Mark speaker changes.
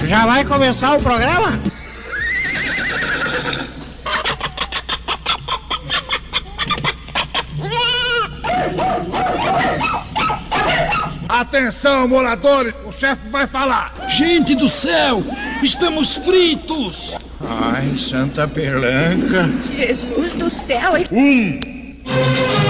Speaker 1: Já vai começar o programa?
Speaker 2: Atenção, moradores, o chefe vai falar.
Speaker 3: Gente do céu, estamos fritos.
Speaker 1: Ai, Santa Pelanca.
Speaker 4: Jesus do céu, hein?
Speaker 2: 1